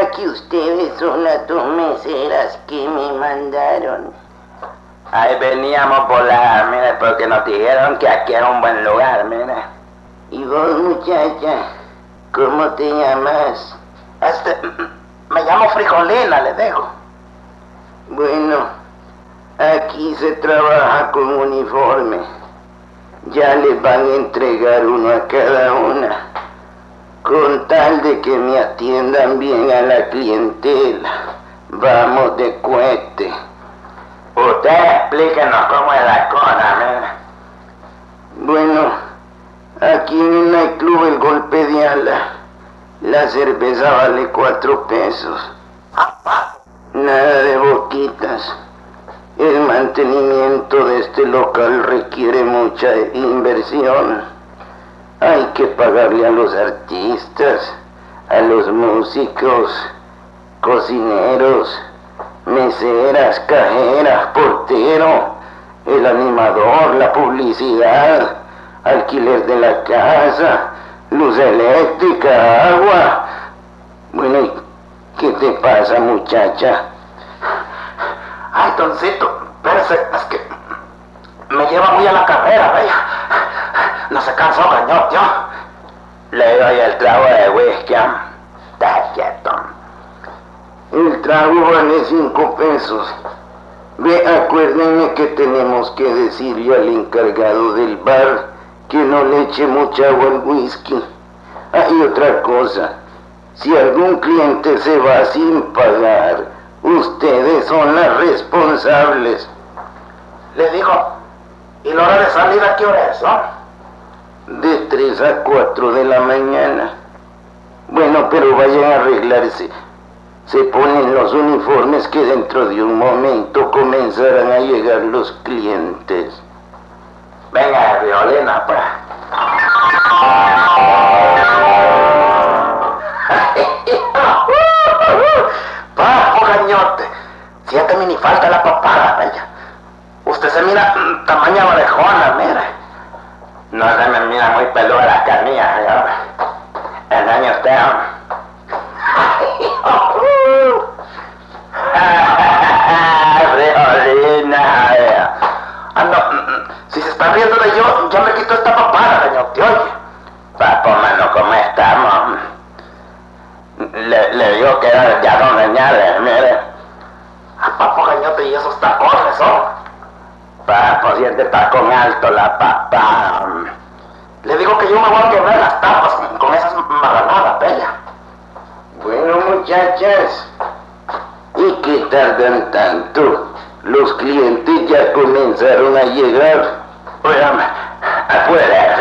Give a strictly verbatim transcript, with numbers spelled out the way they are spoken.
que ustedes son las dos meseras que me mandaron. Ahí veníamos por la, mire, porque nos dijeron que aquí era un buen lugar, mire. ¿Y vos, muchacha, cómo te llamas? Este, me llamo Frijolina, le dejo. Bueno, aquí se trabaja con uniforme. Ya les van a entregar uno a cada una, con tal de que me atiendan bien a la clientela. Vamos de cohete. Usted explíquenos cómo es la cosa, mira. Bueno, aquí en el nightclub El Golpe de Ala, la cerveza vale cuatro pesos. Nada de boquitas. El mantenimiento de este local requiere mucha inversión. Hay que pagarle a los artistas, a los músicos, cocineros, meseras, cajeras, portero, el animador, la publicidad, alquiler de la casa, luz eléctrica, agua. Bueno, ¿y qué te pasa, muchacha? Ay, doncito, espérese, es que me lleva muy a la carrera, vaya. No se cansó, gañote, ¿yo? Le doy el trago de whisky. Está quieto. El trago vale cinco pesos. Ve, acuérdenme que tenemos que decirle al encargado del bar que no le eche mucha agua al whisky. Ah, y otra cosa, si algún cliente se va sin pagar, ustedes son las responsables. Le digo, ¿y la hora de salida qué hora es, no? De tres a cuatro de la mañana. Bueno, pero vayan a arreglarse. Se ponen los uniformes que dentro de un momento comenzarán a llegar los clientes. Venga, Violina, pues. Papo, gañote. Siénteme ni falta la papada, vaya. Usted se mira mmm, tamaña orejona, mire. No se me mira muy peluda la carnilla, ¿no? Engaña usted, Frijolina. Ah, no, si se está riendo de yo, ya me quito esta papada, gañote, oye. Papo, mano, ¿cómo estamos? Le, le digo que ya no me añade, mire. Ah, papo, gañote, y esos tacones, ¿oh? Papo, si este tacón alto, la papa. Le digo que yo me voy a quebrar las tapas con, con esas marranadas, bella. Bueno, muchachas, ¿y qué tardan tanto? Los clientes ya comenzaron a llegar. Óigame, afuera.